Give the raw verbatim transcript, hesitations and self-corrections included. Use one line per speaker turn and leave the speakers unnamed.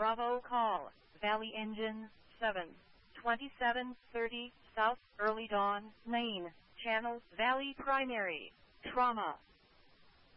Bravo call, Valley Engine, seven, twenty-seven thirty, South, Early Dawn, Lane, Channel, Valley Primary, Trauma.